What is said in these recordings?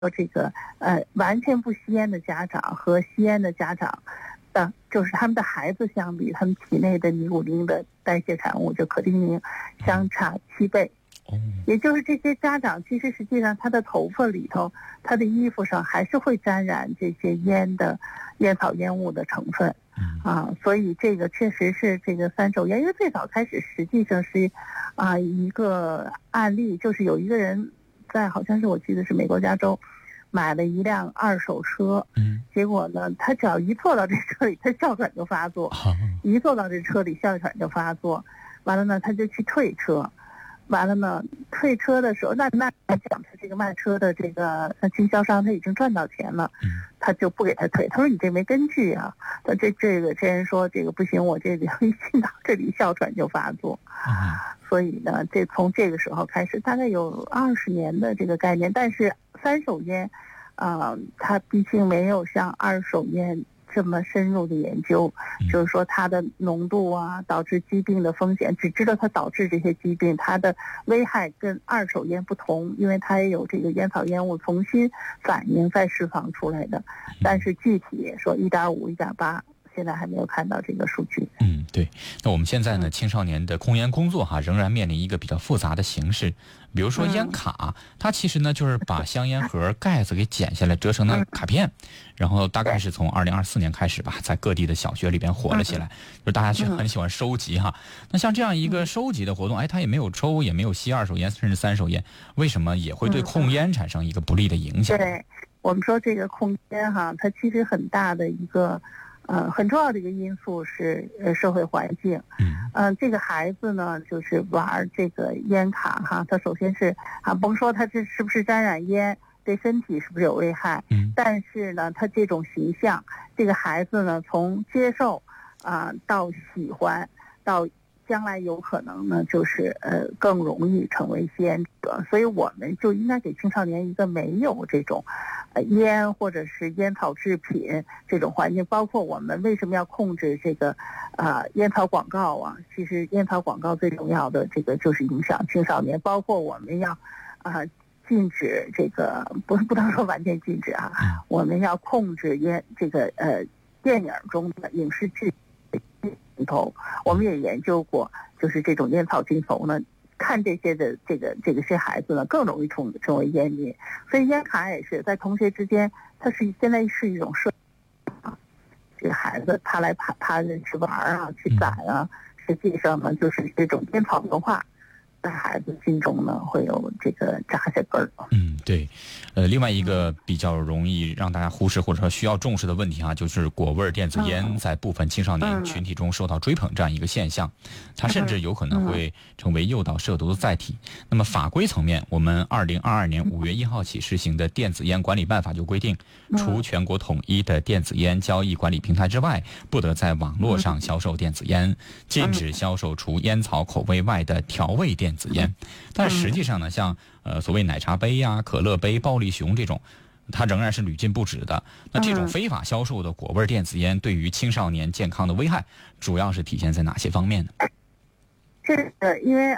这个完全不吸烟的家长和吸烟的家长的，就是他们的孩子相比，他们体内的尼古丁的代谢产物就可定宁相差7倍。也就是这些家长其实实际上他的头发里头，他的衣服上还是会沾染这些烟草烟雾的成分所以这个确实是这个三手烟，因为最早开始实际上是一个案例，就是有一个人在好像是我记得是美国加州买了一辆2手车，结果呢他只要一坐到这车里，他哮喘就发作，一坐到这车里哮喘就发作，完了呢他就去退车。完了呢，退车的时候，那来讲，他这个卖车的这个经销商他已经赚到钱了，他就不给他退。他说你这没根据啊。他这人说这个不行，我这个一进到这里哮喘就发作。所以呢，从这个时候开始，大概有20年的这个概念。但是三手烟，它毕竟没有像2手烟这么深入的研究，就是说它的浓度导致疾病的风险，只知道它导致这些疾病，它的危害跟2手烟不同，因为它也有这个烟草烟雾重新反应再释放出来的，但是具体说1.5、1.8，现在还没有看到这个数据。 对。那我们现在呢，青少年的控烟工作仍然面临一个比较复杂的形式。比如说烟卡，它其实呢就是把香烟盒盖子给剪下来折成了卡片，然后大概是从2024年开始吧，在各地的小学里边火了起来，就是大家很喜欢收集那像这样一个收集的活动，它也没有抽，也没有吸2手烟甚至3手烟，为什么也会对控烟产生一个不利的影响？ 对，我们说这个控烟它其实很大的一个很重要的一个因素是社会环境。这个孩子呢，就是玩这个烟卡他首先是甭说他这是不是沾染烟，对身体是不是有危害，但是呢，他这种形象，这个孩子呢，从接受到喜欢到将来有可能呢，就是更容易成为吸烟者，所以我们就应该给青少年一个没有这种烟或者是烟草制品这种环境。包括我们为什么要控制这个烟草广告其实烟草广告最重要的这个就是影响青少年，包括我们要禁止这个不能说完全禁止我们要控制这个电影中的影视剧镜头。我们也研究过，就是这种烟草镜头呢，看这些的这些孩子呢，更容易成为烟民。所以烟卡也是在同学之间，它现在是一种社这个孩子他来他去玩去攒实际上呢，就是这种烟草文化在孩子心中呢会有这个扎下根儿。 对。另外一个比较容易让大家忽视或者说需要重视的问题就是果味电子烟在部分青少年群体中受到追捧这样一个现象，它甚至有可能会成为诱导涉毒的载体。那么法规层面，我们2022年5月1号起施行的电子烟管理办法就规定，除全国统一的电子烟交易管理平台之外，不得在网络上销售电子烟，禁止销售除烟草口味外的调味电子烟。但实际上呢，像所谓奶茶杯可乐杯、暴力熊这种，它仍然是屡禁不止的。那这种非法销售的果味电子烟对于青少年健康的危害，主要是体现在哪些方面呢？ 因为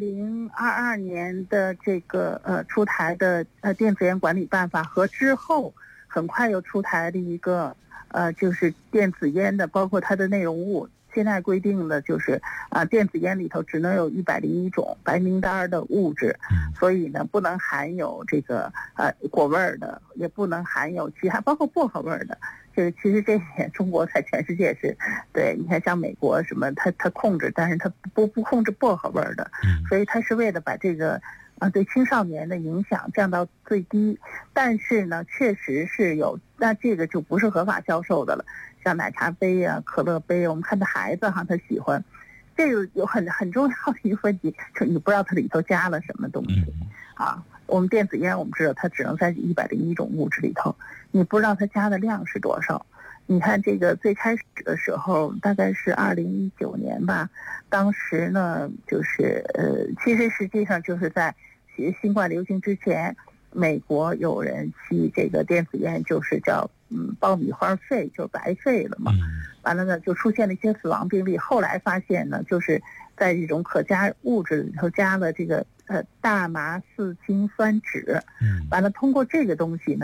2022年的这个出台的电子烟管理办法和之后很快又出台的一个就是电子烟的包括它的内容物，现在规定的就是电子烟里头只能有101种白名单的物质，所以呢不能含有这个果味的，也不能含有其他包括薄荷味的。就是其实这一点中国在全世界是对，你看像美国什么它控制，但是它不控制薄荷味的，所以它是为了把这个对青少年的影响降到最低。但是呢确实是有，那这个就不是合法销售的了，像奶茶杯可乐杯，我们看到孩子他喜欢，这个有很重要的一个问题，就是你不知道它里头加了什么东西我们电子烟我们知道它只能在101种物质里头，你不知道它加的量是多少。你看这个最开始的时候大概是2019年吧，当时呢就是其实实际上就是在新冠流行之前，美国有人吸这个电子烟，就是叫爆米花肺，就白肺了嘛。完了呢就出现了一些死亡病例，后来发现呢就是在这种可加物质里头加了这个大麻四氢酸酯，完了通过这个东西呢。